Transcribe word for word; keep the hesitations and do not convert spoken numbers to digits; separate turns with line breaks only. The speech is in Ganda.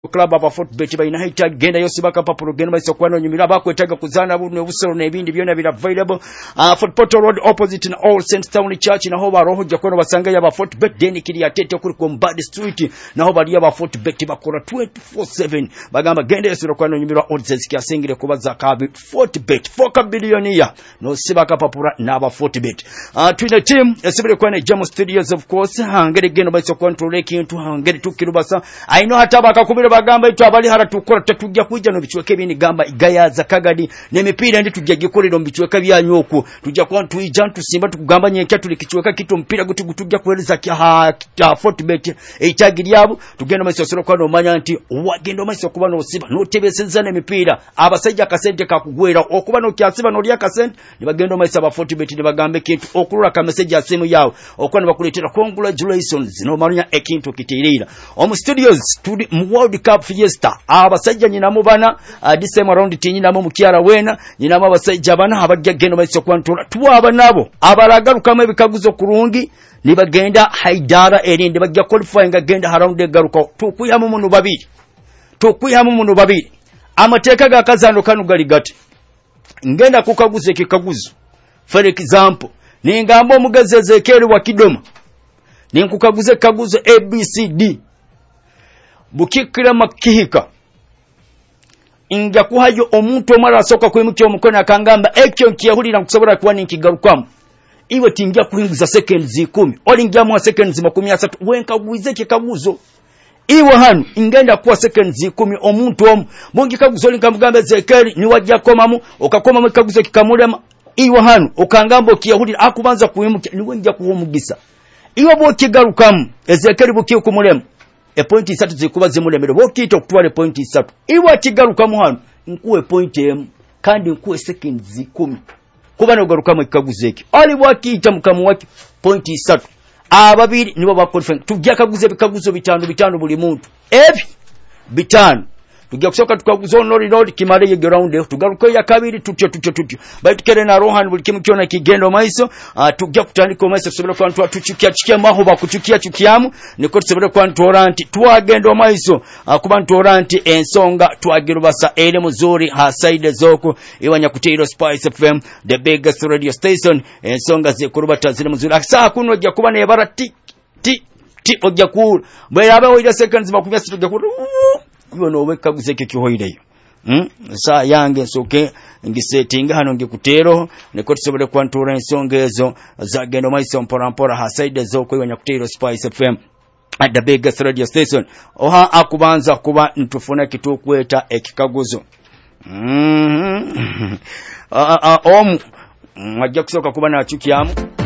club aba Fortbet bayina hita genda yosibaka papulo genda baiso kwano nyumira bakwetaga kuzana bunu obusoro nebindi byona bira available uh, Fort Road opposite in All Saints Town Church naho baroho jakono basanga yaba Fortbet deni kiri atete kuri ko Mbad Street naho bali yaba Fortbet bakora twenty-four seven bagamba genda yosiro kwano nyumira odds kyasengire kubaza kabi Fortbet four billionaire no sibaka papura naba Fortbet uh, twina team esibire kwane Jamo Studios of course hangere genda baiso control ekintu hangere tukirubasa I know hata bakakubira bagamba itu abali hara tukora tatujja kujja no bichweke bini gamba igayaza kagadi nemipira ndi tujja gikolero mbichweka byanyoko tujja kwa tuija tusimba tukugamba nyenka tulikichweka kitu mpira gutu gutujja kueleza kya ha Fortbet eitagiri yabo tugenda masosoro kwa no manya nti wagendo maso kuba no siba no tebeseza nemipira abasajja kasente kakugwera okuba no kyasiba no lya kasente nibagendo maso aba Fortbet nibagambe kintu okulura ka message asimu yawo okwana bakuletera congratulations no manya ekintu kitirira omu studios tudi World Cup Fiesta abasajja nyina mubana uh, December round tinyina mu mukyala wena nyina abasajja bana abajja gendo baso kwantola tuwaba nabo abaragaruka mu bikaguzo kurungi nibagenda haidara erinde bajja qualifying agenda around egaruka tukuyamu munu babiri tukuyamu munu babiri amateka ga kazando kanu gali gati ngenda kukaguze kikaguzo for example ningambo mugazeze keri wa Kidoma ninkukaguze kaguzo A B C D bukikira makihika inga kuhayo omuntu omara asoka kwimukyo omukono akangamba ekyo nkiyahulira nkusobora kuba ninkigarukamu iwe tingia kuingiza seconds kumi olingia mu seconds makumi asatu wenka gwize kikaguzo iwe hanu ingenda kuwa seconds kumi omuntu omu bongi kaguzo linkamugamba zekeri ni wajja komamu okakoma mu kaguzo kikamulema iwe hanu okangamba okiyahulira akubanza kwimukya niwe njja kuhumugisa iwe bo kigarukamu ezekeri bukiyo kumulema e point isatu zikuba zimulemere bokito kutwale point isatu iwa kigaruka muhano nkuwe point em kandi nkuwe seconds kumi kuba no garuka mu kaguzeki ali bwakita mukamu waki point isatu ababiri nibo bakonfen tujja kaguze bikaguzo bitano bitano buli muntu ebi bitano tujja kusoka tukaguzo onori road kimale ye ground tugaruka ya kabiri tutyo tutyo tutyo bayitukere na rohan buli kimu kyona kigendo maiso uh, tujja kutandika maiso sobera kwa ntwa tuchukia chukia maho bakuchukia chukiamu niko sobera kwa ntoranti twagendo maiso uh, kuba ntoranti ensonga twagirubasa ere muzuri ha side zoko iwanya kutiro Spice F M the biggest radio station ensonga zikurubata zile muzuri asa kuno jya kuba ne bara ti ti ti ojja ku bwe abawo ida seconds makumi asatu jya ku iwe no weka guzeke kihoireyo mm sa yange soke ngisetinga hano ngikutero niko tusobole kwantura ensonga ezo za gendo maiso mpora mpora ha side zoko iwanya kutero Spice F M at the biggest radio station oha akubanza kuba ntufuna kitukweta ekikaguzo mm om mwajja kusoka kuba na chukiamu